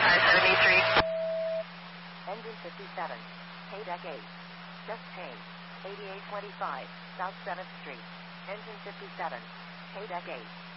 573. Engine 57. Paydeck 8. Just change. 8825 South 7th Street. Engine 57. Paydeck 8.